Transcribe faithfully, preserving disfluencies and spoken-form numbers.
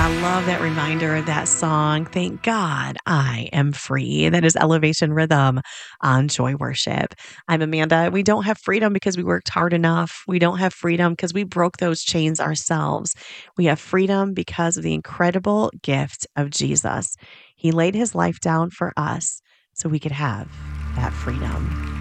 love that reminder of that song. Thank God I am free. That is Elevation Rhythm on Joy Worship. I'm Amanda. We don't have freedom because we worked hard enough. We don't have freedom because we broke those chains ourselves. We have freedom because of the incredible gift of Jesus. He laid his life down for us so we could have that freedom.